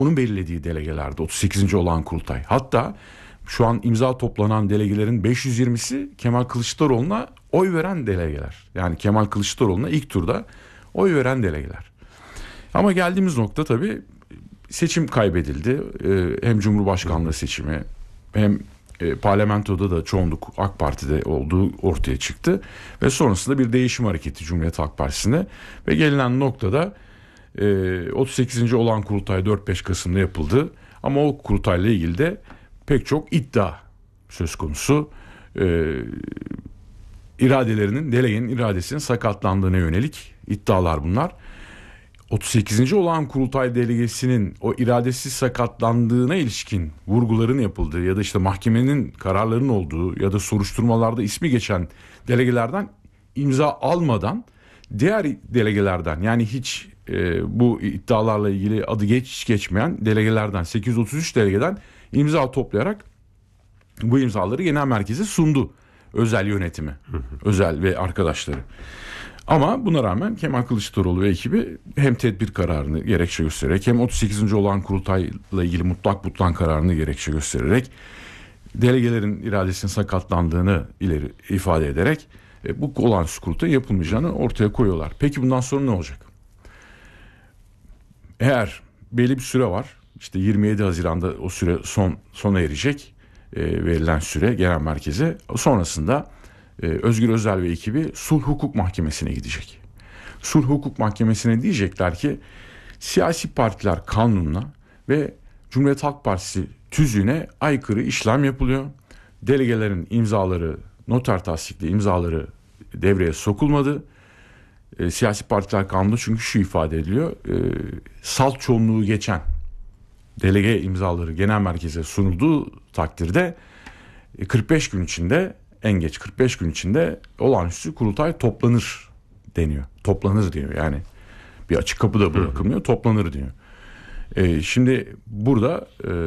onun belirlediği delegelerde 38. olağan kurultay. Hatta şu an imza toplanan delegelerin 520'si Kemal Kılıçdaroğlu'na oy veren delegeler. Yani Kemal Kılıçdaroğlu'na ilk turda oy veren delegeler. Ama geldiğimiz nokta tabii seçim kaybedildi. Hem Cumhurbaşkanlığı seçimi hem parlamentoda da çoğunluk AK Parti'de olduğu ortaya çıktı. Ve sonrasında bir değişim hareketi Cumhuriyet Halk Partisi'nde. Ve gelinen noktada 38. olağan kurultay 4-5 Kasım'da yapıldı. Ama o kurultayla ilgili de pek çok iddia söz konusu. Delegenin iradesinin sakatlandığına yönelik iddialar bunlar. 38. olağan kurultay delegesinin o iradesi sakatlandığına ilişkin vurguların yapıldığı ya da işte mahkemenin kararlarının olduğu ya da soruşturmalarda ismi geçen delegelerden imza almadan diğer delegelerden, yani hiç bu iddialarla ilgili adı geçmeyen delegelerden, 833 delegeden imza toplayarak bu imzaları genel merkeze sundu özel yönetimi, özel ve arkadaşları. Ama buna rağmen Kemal Kılıçdaroğlu ve ekibi hem tedbir kararını gerekçe göstererek hem 38. olağan kurultayla ilgili mutlak butlan kararını gerekçe göstererek delegelerin iradesinin sakatlandığını ileri ifade ederek bu olağanüstü kurultay yapılmayacağını ortaya koyuyorlar. Peki bundan sonra ne olacak? Eğer belli bir süre var, işte 27 Haziran'da o süre sona erecek, verilen süre genel merkeze, sonrasında Özgür Özel ve ekibi Sulh Hukuk Mahkemesi'ne gidecek. Sulh Hukuk Mahkemesi'ne diyecekler ki siyasi partiler kanununa ve Cumhuriyet Halk Partisi tüzüğüne aykırı işlem yapılıyor. Delegelerin imzaları, noter tasdikli imzaları devreye sokulmadı. Siyasi partiler kanunu çünkü şu ifade ediliyor. Salt çoğunluğu geçen delege imzaları genel merkeze sunulduğu takdirde 45 gün içinde, en geç 45 gün içinde olağanüstü kurultay toplanır deniyor. Toplanır diyor, yani bir açık kapı da bırakılmıyor, toplanır diyor. Şimdi burada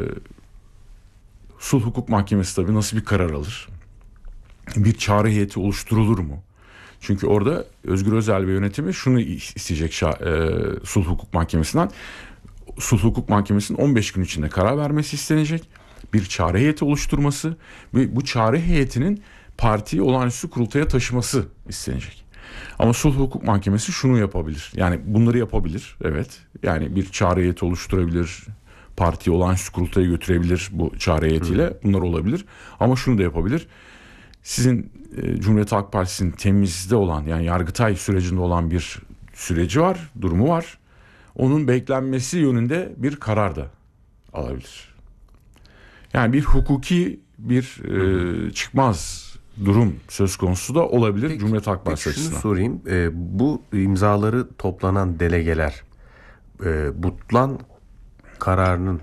Sulh Hukuk Mahkemesi tabii nasıl bir karar alır? Bir çağrı heyeti oluşturulur mu? Çünkü orada Özgür Özel ve yönetimi şunu isteyecek Sulh Hukuk Mahkemesi'nden. Sulh Hukuk Mahkemesi'nin 15 gün içinde karar vermesi istenecek. Bir çağrı heyeti oluşturması ve bu çağrı heyetinin partiyi olağanüstü kurultaya taşıması istenecek. Ama Sulh Hukuk Mahkemesi şunu yapabilir. Yani bunları yapabilir, evet. Yani bir çağrı heyeti oluşturabilir, partiyi olağanüstü kurultaya götürebilir bu çağrı heyetiyle. Bunlar olabilir. Ama şunu da yapabilir. Sizin Cumhuriyet Halk Partisi'nin temizde olan, yani Yargıtay sürecinde olan bir süreci var, durumu var. Onun beklenmesi yönünde bir karar da alabilir. Yani bir hukuki bir çıkmaz durum söz konusu da olabilir. Peki, Cumhuriyet Halk Partisi açısından. Şunu sorayım. Bu imzaları toplanan delegeler butlan kararının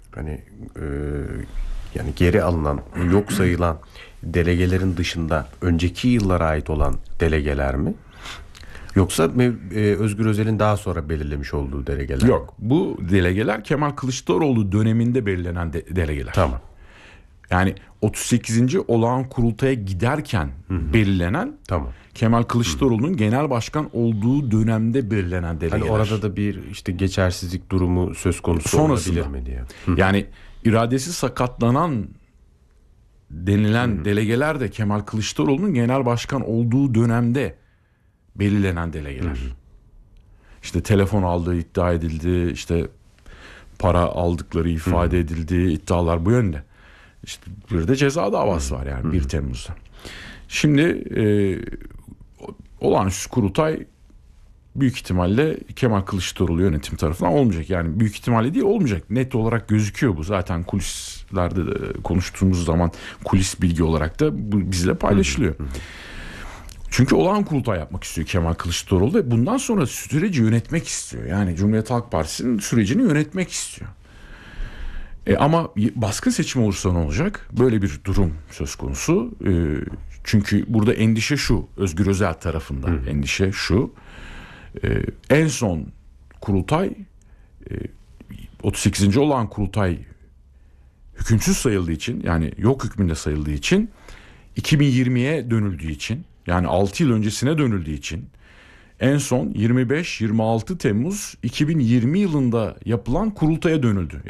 yani geri alınan, yok sayılan delegelerin dışında önceki yıllara ait olan delegeler mi? Yoksa Özgür Özel'in daha sonra belirlemiş olduğu delegeler Yok. mi? Bu delegeler Kemal Kılıçdaroğlu döneminde belirlenen delegeler. Tamam. Yani 38. olağan kurultaya giderken belirlenen, tamam, Kemal Kılıçdaroğlu'nun genel başkan olduğu dönemde belirlenen delegeler. Hani orada da bir işte geçersizlik durumu söz konusu sonrasında olabilir mi diye. Yani iradesi sakatlanan denilen delegeler de Kemal Kılıçdaroğlu'nun genel başkan olduğu dönemde belirlenen delegeler. İşte telefon aldığı iddia edildi, işte para aldıkları ifade edildi, iddialar bu yönde. İşte bir de ceza davası var yani 1 Temmuz'da. Şimdi olağanüstü kurultay büyük ihtimalle Kemal Kılıçdaroğlu yönetim tarafından olmayacak. Yani büyük ihtimalle değil, olmayacak. Net olarak gözüküyor bu. Zaten kulislerde de konuştuğumuz zaman kulis bilgi olarak da bu bizle paylaşılıyor. Çünkü olağan kurultay yapmak istiyor Kemal Kılıçdaroğlu ve bundan sonra süreci yönetmek istiyor. Yani Cumhuriyet Halk Partisi'nin sürecini yönetmek istiyor. Ama baskın seçim olursa ne olacak? Böyle bir durum söz konusu. Çünkü burada endişe şu, Özgür Özel tarafından endişe şu. En son kurultay 38. olağan kurultay hükümsüz sayıldığı için, yani yok hükmünde sayıldığı için, 2020'ye dönüldüğü için, yani 6 yıl öncesine dönüldüğü için en son 25-26 Temmuz 2020 yılında yapılan kurultaya dönüldü.